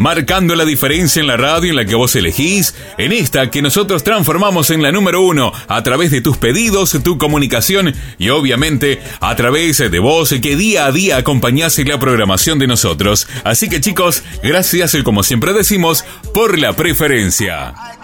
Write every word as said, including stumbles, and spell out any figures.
marcando la diferencia en la radio en la que vos elegís, en esta que nosotros transformamos en la número uno a través de tus pedidos, tu comunicación y obviamente a través de vos que día a día acompañás la programación de nosotros. Así que chicos, gracias como siempre decimos por la preferencia.